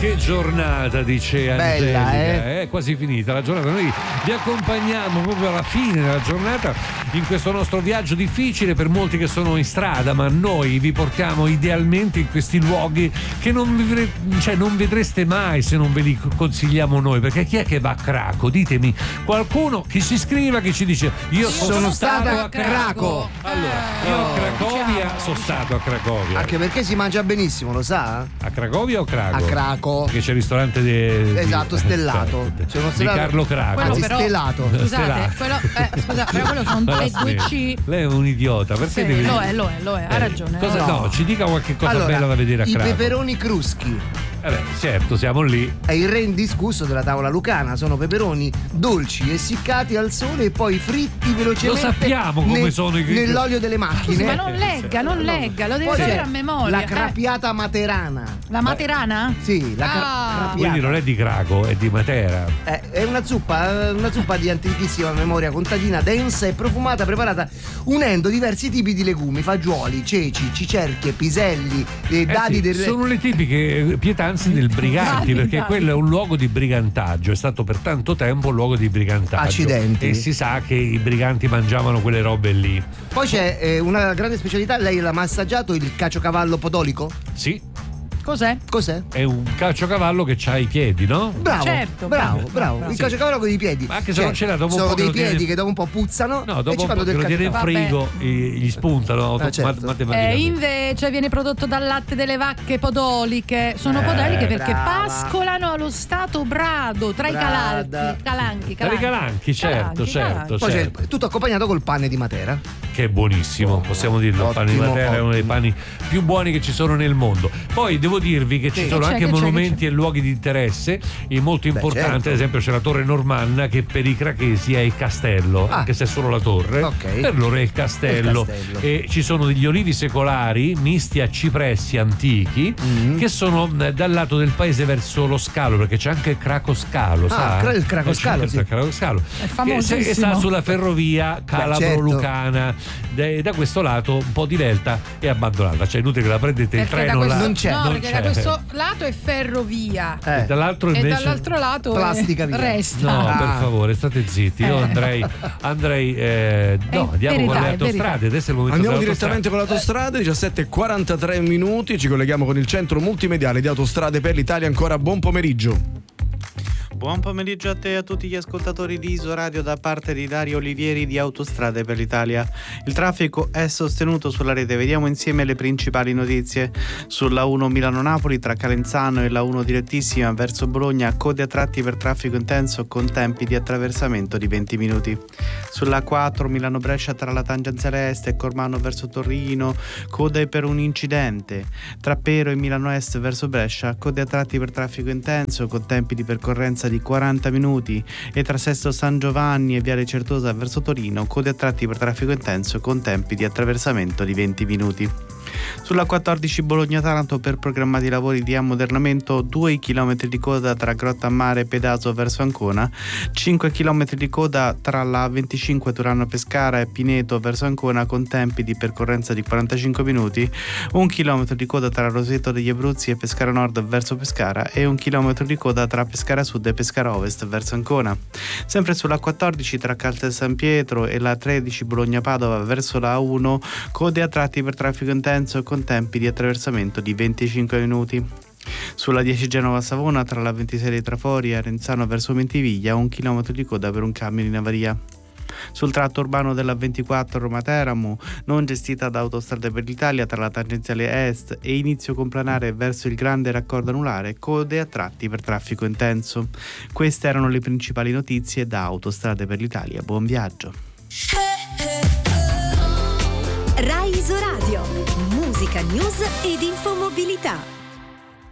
Che giornata, dice Angelica. Bella, È quasi finita la giornata. Noi vi accompagniamo proprio alla fine della giornata in questo nostro viaggio difficile per molti che sono in strada, ma noi vi portiamo idealmente in questi luoghi che non vedreste mai se non ve li consigliamo noi. Perché chi è che va a Craco? Ditemi, qualcuno che si scriva, che ci dice io sono stato a Craco. Allora, io a Cracovia sono stato a Cracovia. Anche perché si mangia benissimo, lo sa? A Cracovia o Craco? A Craco. Che c'è il ristorante esatto, stellato. C'è uno stellato di Carlo Craco. Anzi, però, stellato. Scusate, però quello sono le due C. Lei è un idiota, perché devi... Lo è, ha ragione. No, ci dica qualche cosa bella da vedere a Craco. I peperoni cruschi. Certo, siamo lì. È il re indiscusso della tavola lucana. Sono peperoni dolci, essiccati al sole e poi fritti velocemente. Lo sappiamo come sono nell'olio delle macchine. Ma non legga, lo devi sapere a memoria. La crapiata materana. La materana? Sì, la crapiata. Quindi non è di Craco, è di Matera. È una zuppa di antichissima memoria contadina, densa e profumata, preparata unendo diversi tipi di legumi, fagioli, ceci, cicerchie, piselli, dadi sono le tipiche pietanze del Briganti, perché quello è un luogo di brigantaggio, è stato per tanto tempo un luogo di brigantaggio. Accidenti. E si sa che i briganti mangiavano quelle robe lì. Poi c'è una grande specialità, lei l'ha massaggiato, il caciocavallo podolico? Sì. Cos'è? È un caciocavallo che ha i piedi, no? Bravo, certo, bravo. Il caciocavallo con i piedi. Ma anche se non ce l'ha, dopo sono un po' dei piedi che dopo un po' puzzano. No, dopo e ci un po' fanno del lo tiene in frigo, gli spuntano certo. matematicamente. Invece viene prodotto dal latte delle vacche podoliche. Sono podoliche perché pascolano allo stato brado tra i calanchi. Tra i calanchi, certo. Poi c'è tutto accompagnato col pane di Matera. Che è buonissimo, possiamo dirlo. Il pane di Matera è uno dei pani più buoni che ci sono nel mondo. Poi devo dirvi che ci sono anche monumenti e luoghi di interesse molto importanti. Certo. Ad esempio c'è la torre normanna, che per i crachesi è il castello, anche se è solo la torre, per loro è il castello. E ci sono degli olivi secolari misti a cipressi antichi che sono dal lato del paese verso lo scalo, perché c'è anche il Cracoscalo, il Cracoscalo, sì. Il Cracoscalo è famosissimo, che sta sulla ferrovia Calabro-Lucana. Da questo lato un po' divelta e abbandonata, cioè inutile che la prendete il treno là. Non c'è. No, perché da questo lato è ferrovia e dall'altro invece dall'altro lato plastica via. Resta. No, per favore, state zitti. Io andrei andiamo con le autostrade. Adesso è il momento. Andiamo direttamente con l'autostrada, 17:43 minuti, ci colleghiamo con il centro multimediale di Autostrade per l'Italia. Ancora buon pomeriggio. Buon pomeriggio a te e a tutti gli ascoltatori di Isoradio da parte di Dario Olivieri di Autostrade per l'Italia. Il traffico è sostenuto sulla rete, vediamo insieme le principali notizie. Sulla 1 Milano-Napoli tra Calenzano e la 1 direttissima verso Bologna, code a tratti per traffico intenso con tempi di attraversamento di 20 minuti. Sulla 4 Milano-Brescia tra la tangenziale est e Cormano verso Torino, code per un incidente. Tra Pero e Milano Est verso Brescia, code a tratti per traffico intenso con tempi di percorrenza di 40 minuti. E tra Sesto San Giovanni e Viale Certosa verso Torino, code a tratti per traffico intenso con tempi di attraversamento di 20 minuti. Sulla 14 Bologna-Taranto per programmati lavori di ammodernamento, 2 km di coda tra Grottammare e Pedaso verso Ancona, 5 km di coda tra la 25 Turano-Pescara e Pineto verso Ancona con tempi di percorrenza di 45 minuti, 1 km di coda tra Roseto degli Abruzzi e Pescara Nord verso Pescara e 1 km di coda tra Pescara Sud e Pescara Ovest verso Ancona. Sempre sulla 14 tra Castel San Pietro e la 13 Bologna-Padova verso la A1, code a tratti per traffico intenso con tempi di attraversamento di 25 minuti. Sulla 10 Genova-Savona tra la 26 di Trafori e Arenzano verso Mentiviglia, 1 chilometro di coda per un camion in avaria. Sul tratto urbano della 24 Roma-Teramo, non gestita da Autostrade per l'Italia, tra la tangenziale est e inizio complanare verso il grande raccordo anulare, code a tratti per traffico intenso. Queste erano le principali notizie da Autostrade per l'Italia. Buon viaggio. Rai Isoradio, musica, news ed infomobilità.